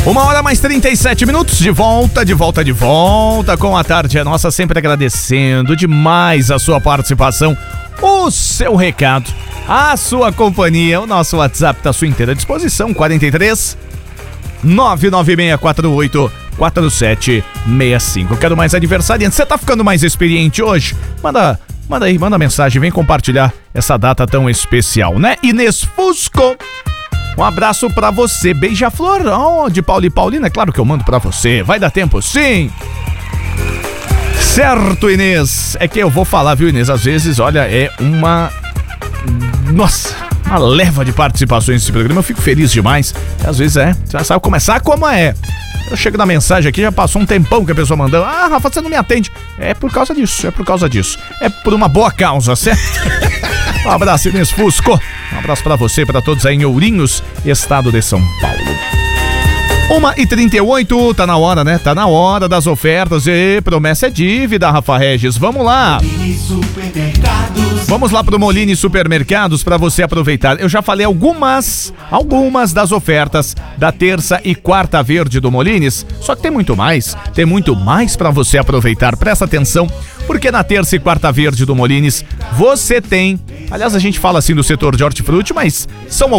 1h mais 37 minutos, de volta com a Tarde é Nossa, sempre agradecendo demais a sua participação, o seu recado, a sua companhia. O nosso WhatsApp está à sua inteira disposição, 43 99648 4765. Quero mais aniversariante. Você tá ficando mais experiente hoje? Manda mensagem, vem compartilhar essa data tão especial, né? Inês Fusco, um abraço pra você. Beija-flor, de Paulo e Paulina, é claro que eu mando pra você. Vai dar tempo, sim. Certo, Inês. É que eu vou falar, viu, Inês? Às vezes, olha, é uma leva de participações nesse programa. Eu fico feliz demais. Às vezes você sabe começar como é. Eu chego na mensagem aqui, já passou um tempão que a pessoa mandando. Ah, Rafa, você não me atende. É por causa disso. É por uma boa causa, certo? Um abraço, Inês Fusco. Um abraço pra você e pra todos aí em Ourinhos, estado de São Paulo. 1h38, tá na hora, né? Tá na hora das ofertas. E promessa é dívida, Rafa Regis. Vamos lá. Vamos lá pro Molini Supermercados para você aproveitar. Eu já falei algumas das ofertas da terça e quarta verde do Molines, só que tem muito mais para você aproveitar. Presta atenção, porque na terça e quarta verde do Molines você tem, aliás, a gente fala assim do setor de hortifruti, mas são